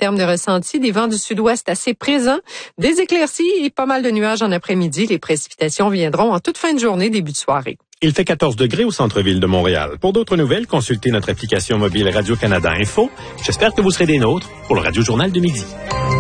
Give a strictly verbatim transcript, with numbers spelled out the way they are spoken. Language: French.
termes de ressenti, des vents du sud-ouest assez présents, des éclaircies et pas mal de nuages en après-midi. Les précipitations viendront en toute fin de journée, début de soirée. Il fait quatorze degrés au centre-ville de Montréal. Pour d'autres nouvelles, consultez notre application mobile Radio-Canada Info. J'espère que vous serez des nôtres pour le Radio Journal de midi.